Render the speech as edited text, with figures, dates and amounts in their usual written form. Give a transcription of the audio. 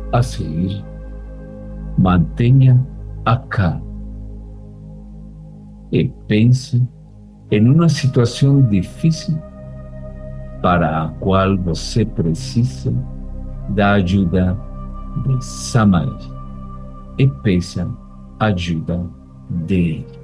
A seguir, mantenha a calma e pense em uma situação difícil para a qual você precisa da ajuda de Samael e peça ajuda dele.